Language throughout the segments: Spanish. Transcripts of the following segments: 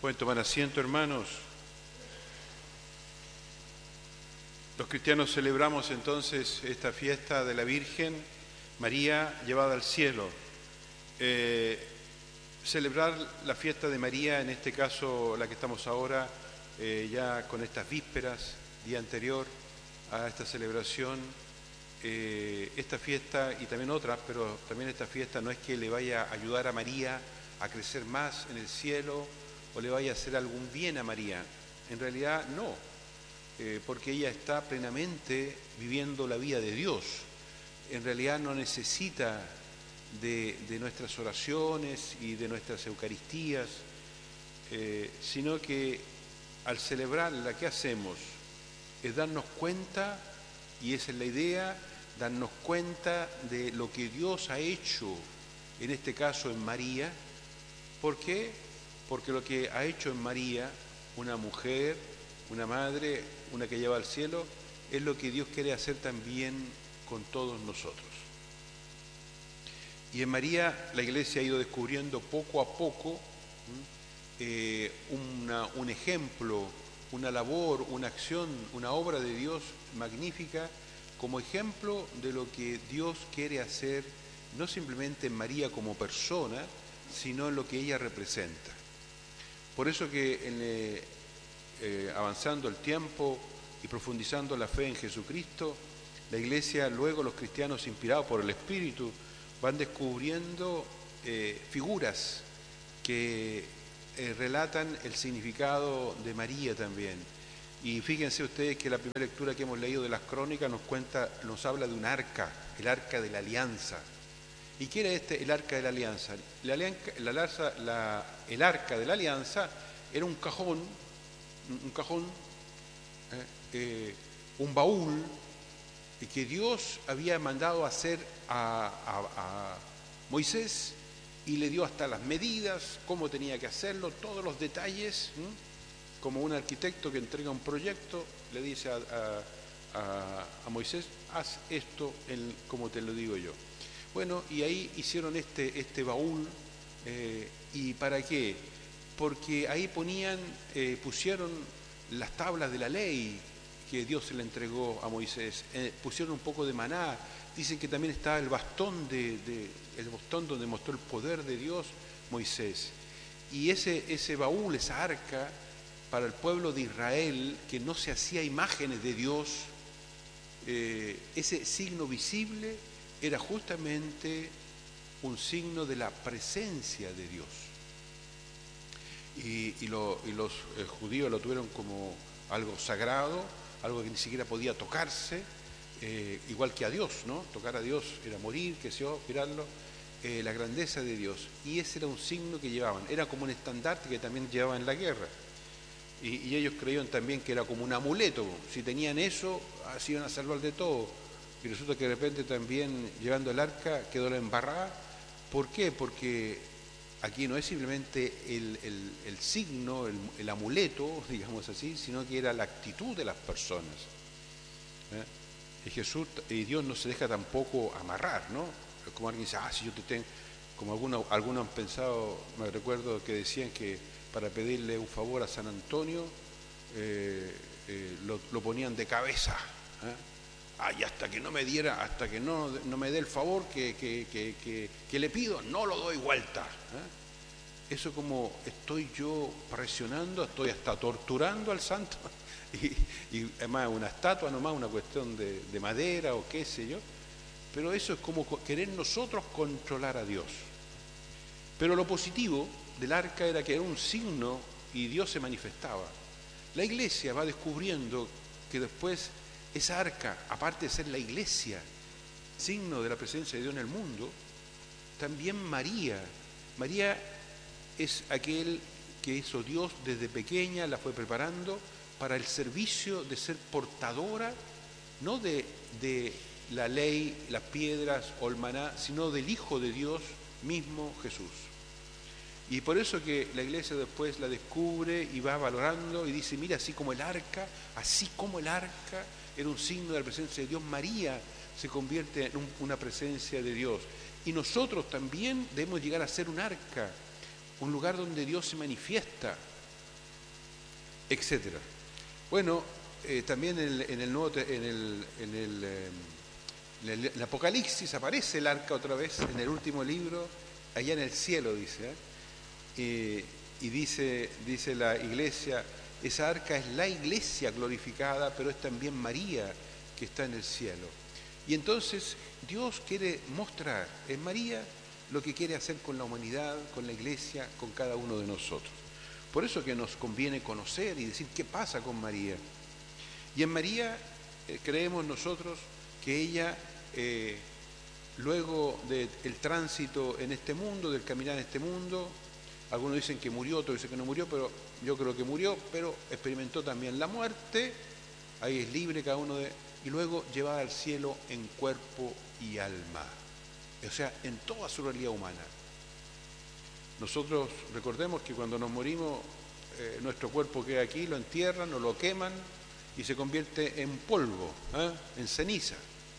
Pueden tomar asiento, hermanos. Los cristianos celebramos entonces esta fiesta de la Virgen María llevada al cielo. Celebrar la fiesta de María, en este caso la que estamos ahora, ya con estas vísperas, día anterior a esta celebración, esta fiesta y también otras, pero también esta fiesta no es que le vaya a ayudar a María a crecer más en el cielo o le vaya a hacer algún bien a María. En realidad no, porque ella está plenamente viviendo la vida de Dios. En realidad no necesita de nuestras oraciones y de nuestras Eucaristías, sino que al celebrarla, ¿qué hacemos? Es darnos cuenta, y esa es la idea, darnos cuenta de lo que Dios ha hecho, en este caso en María. ¿Por qué? Porque lo que ha hecho en María, una mujer, una madre, una que lleva al cielo, es lo que Dios quiere hacer también con todos nosotros. Y en María la Iglesia ha ido descubriendo poco a poco un ejemplo, una labor, una acción, una obra de Dios magnífica, como ejemplo de lo que Dios quiere hacer, no simplemente en María como persona, sino en lo que ella representa. Por eso que avanzando el tiempo y profundizando la fe en Jesucristo, la Iglesia, luego los cristianos inspirados por el Espíritu, van descubriendo figuras que relatan el significado de María también. Y fíjense ustedes que la primera lectura que hemos leído de las crónicas nos habla de un arca, el arca de la alianza. ¿Y qué era el arca de la alianza? El arca de la alianza era un cajón, un baúl que Dios había mandado hacer a Moisés, y le dio hasta las medidas, cómo tenía que hacerlo, todos los detalles, como un arquitecto que entrega un proyecto, le dice a Moisés, haz esto como te lo digo yo. Bueno, y ahí hicieron este baúl, ¿y para qué? Porque ahí pusieron las tablas de la ley que Dios se le entregó a Moisés, pusieron un poco de maná, dicen que también estaba el bastón el bastón donde mostró el poder de Dios Moisés. Y ese baúl, esa arca, para el pueblo de Israel, que no se hacía imágenes de Dios, ese signo visible era justamente un signo de la presencia de Dios. Y los judíos lo tuvieron como algo sagrado, algo que ni siquiera podía tocarse, igual que a Dios, ¿no? Tocar a Dios era morir, mirarlo, la grandeza de Dios. Y ese era un signo que llevaban, era como un estandarte que también llevaban en la guerra. Y ellos creían también que era como un amuleto, si tenían eso, así iban a salvar de todo. Y resulta que de repente también, llevando el arca, quedó la embarrada. ¿Por qué? Porque aquí no es simplemente el signo, el amuleto, digamos así, sino que era la actitud de las personas. Y Jesús y Dios no se deja tampoco amarrar, ¿no? Como alguien dice, si yo te tengo, como algunos han pensado, me recuerdo que decían que para pedirle un favor a San Antonio lo ponían de cabeza, y hasta que no me diera, hasta que no me dé el favor que le pido, no lo doy vuelta. Eso como estoy yo presionando, estoy hasta torturando al santo, y además una estatua nomás, una cuestión de madera o qué sé yo, pero eso es como querer nosotros controlar a Dios. Pero lo positivo del arca era que era un signo y Dios se manifestaba. La Iglesia va descubriendo que después esa arca, aparte de ser la Iglesia, signo de la presencia de Dios en el mundo, también María es aquel que hizo Dios desde pequeña, la fue preparando para el servicio de ser portadora, no de la ley, las piedras o el maná, sino del Hijo de Dios mismo, Jesús. Y por eso que la Iglesia después la descubre y va valorando y dice, mira, así como el arca era un signo de la presencia de Dios, María se convierte en una presencia de Dios. Y nosotros también debemos llegar a ser un arca, un lugar donde Dios se manifiesta, etcétera. Bueno, también en el Apocalipsis aparece el arca otra vez, en el último libro, allá en el cielo, dice, y dice la iglesia, esa arca es la iglesia glorificada, pero es también María que está en el cielo. Y entonces Dios quiere mostrar en María lo que quiere hacer con la humanidad, con la iglesia, con cada uno de nosotros. Por eso que nos conviene conocer y decir qué pasa con María. Y en María creemos nosotros que ella, luego del tránsito en este mundo, del caminar en este mundo, algunos dicen que murió, otros dicen que no murió, pero yo creo que murió, pero experimentó también la muerte, ahí es libre cada uno y luego llevada al cielo en cuerpo y alma, o sea, en toda su realidad humana. Nosotros recordemos que cuando nos morimos, nuestro cuerpo queda aquí, lo entierran o lo queman y se convierte en polvo, en ceniza.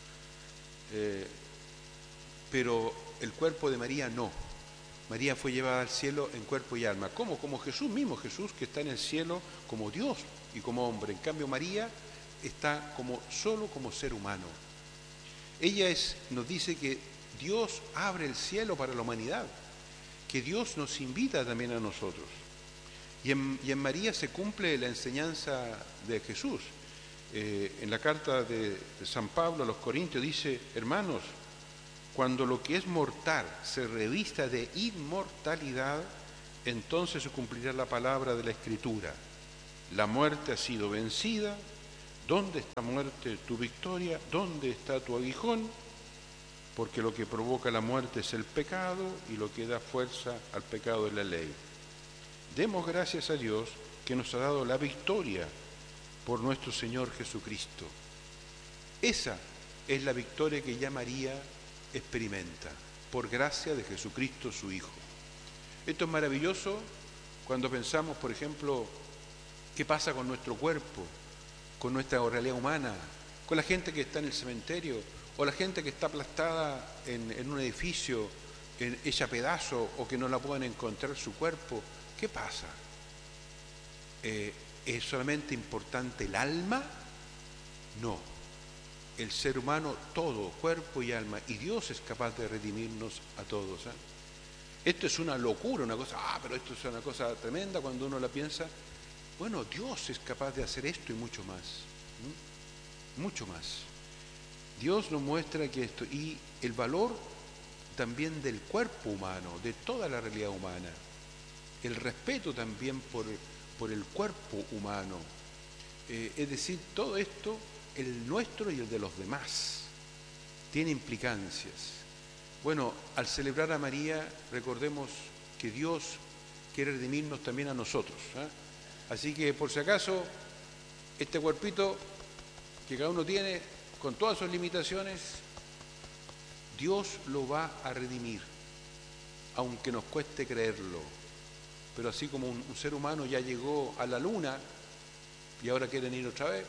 Pero el cuerpo de María no. María fue llevada al cielo en cuerpo y alma. ¿Cómo? Como Jesús mismo, Jesús que está en el cielo como Dios y como hombre. En cambio María está solo como ser humano. Ella nos dice que Dios abre el cielo para la humanidad, que Dios nos invita también a nosotros. Y en María se cumple la enseñanza de Jesús. En la carta de San Pablo a los Corintios dice, hermanos, cuando lo que es mortal se revista de inmortalidad, entonces se cumplirá la palabra de la Escritura. La muerte ha sido vencida. ¿Dónde está, muerte, tu victoria? ¿Dónde está tu aguijón? Porque lo que provoca la muerte es el pecado y lo que da fuerza al pecado es la ley. Demos gracias a Dios que nos ha dado la victoria por nuestro Señor Jesucristo. Esa es la victoria que ya María experimenta, por gracia de Jesucristo su Hijo. Esto es maravilloso cuando pensamos, por ejemplo, qué pasa con nuestro cuerpo, con nuestra realidad humana, con la gente que está en el cementerio, o la gente que está aplastada en un edificio, hecha pedazo, o que no la pueden encontrar su cuerpo. ¿Qué pasa? ¿Es solamente importante el alma? No. El ser humano, todo, cuerpo y alma, y Dios es capaz de redimirnos a todos. Esto es una locura, una cosa, pero esto es una cosa tremenda cuando uno la piensa. Bueno, Dios es capaz de hacer esto y mucho más. Mucho más. Dios nos muestra que esto, y el valor también del cuerpo humano, de toda la realidad humana, el respeto también por el cuerpo humano, es decir, todo esto, el nuestro y el de los demás, tiene implicancias. Bueno, al celebrar a María, recordemos que Dios quiere redimirnos también a nosotros. Así que, por si acaso, este cuerpito que cada uno tiene, con todas sus limitaciones, Dios lo va a redimir, aunque nos cueste creerlo. Pero así como un ser humano ya llegó a la luna y ahora quieren ir otra vez,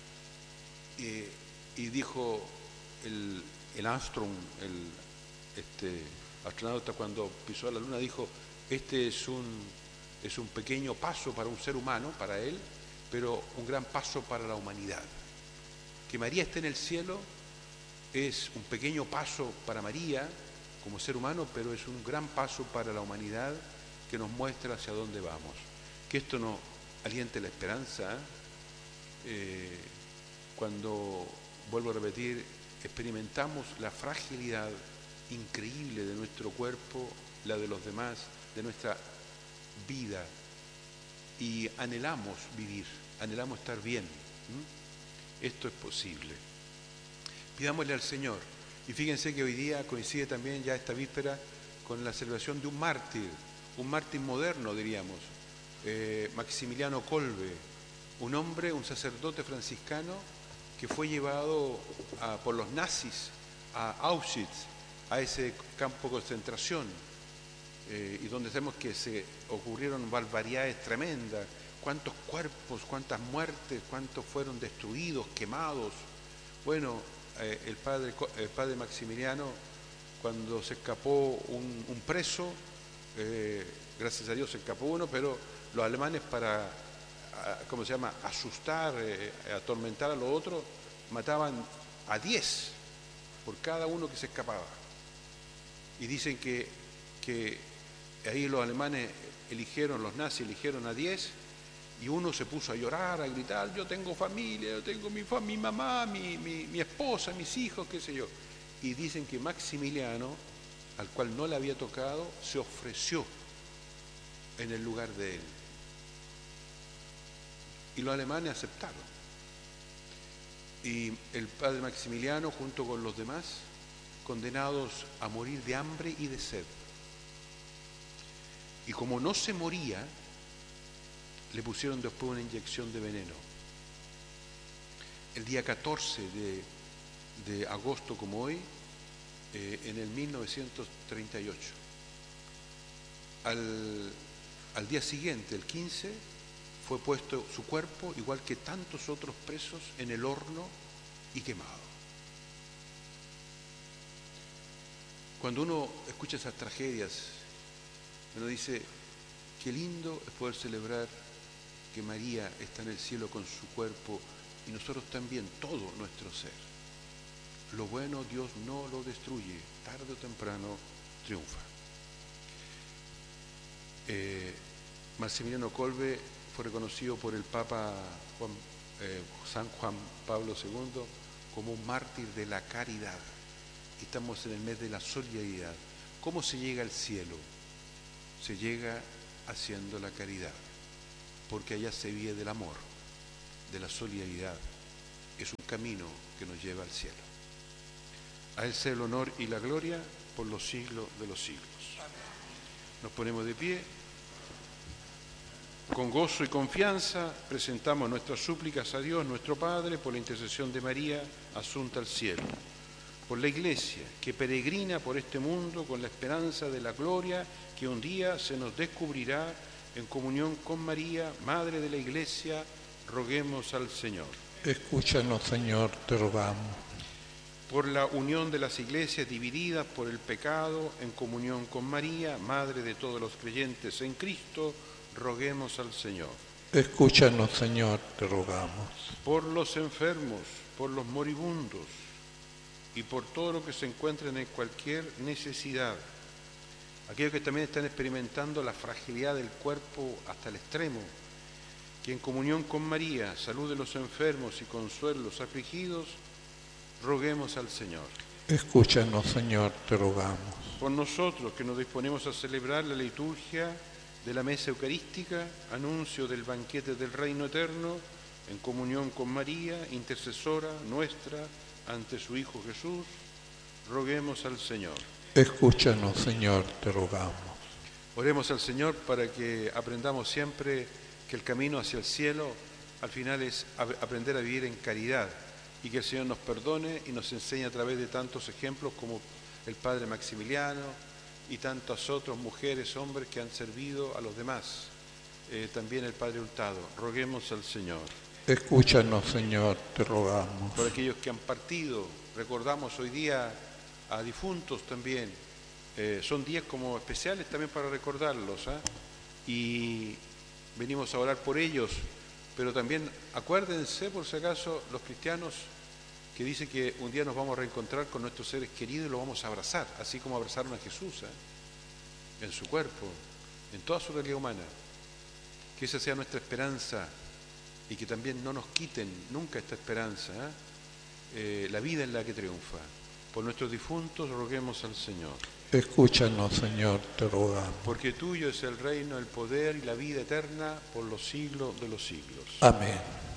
y dijo el Armstrong, este astronauta, cuando pisó a la luna, dijo, este es un pequeño paso para un ser humano, para él, pero un gran paso para la humanidad. Que María esté en el cielo es un pequeño paso para María como ser humano, pero es un gran paso para la humanidad que nos muestra hacia dónde vamos. Que esto nos aliente la esperanza. Cuando, vuelvo a repetir, experimentamos la fragilidad increíble de nuestro cuerpo, la de los demás, de nuestra vida, y anhelamos vivir, anhelamos estar bien. Esto es posible. Pidámosle al Señor. Y fíjense que hoy día coincide también ya esta víspera con la celebración de un mártir moderno, diríamos, Maximiliano Kolbe, un hombre, un sacerdote franciscano que fue llevado por los nazis a Auschwitz, a ese campo de concentración, y donde sabemos que se ocurrieron barbaridades tremendas, cuántos cuerpos, cuántas muertes, cuántos fueron destruidos, quemados. Bueno, el padre Maximiliano, cuando se escapó un preso, gracias a Dios se escapó uno, pero los alemanes, para ¿cómo se llama?, asustar, atormentar a los otros, mataban a 10 por cada uno que se escapaba. Y dicen que ahí los alemanes los nazis eligieron a 10, y uno se puso a llorar, a gritar: yo tengo familia, yo tengo mi mamá, mi esposa, mis hijos, qué sé yo. Y dicen que Maximiliano, al cual no le había tocado, se ofreció en el lugar de él. Y los alemanes aceptaron. Y el padre Maximiliano, junto con los demás, condenados a morir de hambre y de sed. Y como no se moría, le pusieron después una inyección de veneno. El día 14 de agosto, como hoy, en el 1938. Al día siguiente, el 15, fue puesto su cuerpo, igual que tantos otros presos, en el horno y quemado. Cuando uno escucha esas tragedias, uno dice: qué lindo es poder celebrar que María está en el cielo con su cuerpo y nosotros también, todo nuestro ser. Lo bueno Dios no lo destruye, tarde o temprano triunfa. Maximiliano Kolbe fue reconocido por el Papa San Juan Pablo II como un mártir de la caridad. Estamos en el mes de la solidaridad. ¿Cómo se llega al cielo? Se llega haciendo la caridad, porque allá se vive del amor, de la solidaridad. Es un camino que nos lleva al cielo. A Él sea el honor y la gloria por los siglos de los siglos. Nos ponemos de pie. Con gozo y confianza presentamos nuestras súplicas a Dios, nuestro Padre, por la intercesión de María, asunta al cielo. Por la Iglesia, que peregrina por este mundo con la esperanza de la gloria que un día se nos descubrirá en comunión con María, Madre de la Iglesia, roguemos al Señor. Escúchanos, Señor, te rogamos. Por la unión de las iglesias divididas por el pecado, en comunión con María, Madre de todos los creyentes en Cristo, roguemos al Señor. Escúchanos, Señor, te rogamos. Por los enfermos, por los moribundos y por todo lo que se encuentren en cualquier necesidad, aquellos que también están experimentando la fragilidad del cuerpo hasta el extremo, que en comunión con María salude los enfermos y consuele los afligidos, roguemos al Señor. Escúchanos, Señor, te rogamos. Por nosotros que nos disponemos a celebrar la liturgia de la mesa eucarística, anuncio del banquete del reino eterno, en comunión con María, intercesora nuestra ante su Hijo Jesús, roguemos al Señor. Escúchanos, Señor, te rogamos. Oremos al Señor para que aprendamos siempre que el camino hacia el cielo al final es aprender a vivir en caridad, y que el Señor nos perdone y nos enseñe a través de tantos ejemplos como el Padre Maximiliano y tantas otras mujeres, hombres que han servido a los demás. También el Padre Hurtado. Roguemos al Señor. Escúchanos, Señor, te rogamos. Por aquellos que han partido, recordamos hoy día a difuntos también. Son días como especiales también para recordarlos, y venimos a orar por ellos. Pero también acuérdense, por si acaso, los cristianos que dicen que un día nos vamos a reencontrar con nuestros seres queridos y los vamos a abrazar, así como abrazaron a Jesús, en su cuerpo, en toda su realidad humana. Que esa sea nuestra esperanza y que también no nos quiten nunca esta esperanza, la vida en la que triunfa. Por nuestros difuntos roguemos al Señor. Escúchanos, Señor, te rogamos. Porque tuyo es el reino, el poder y la vida eterna por los siglos de los siglos. Amén.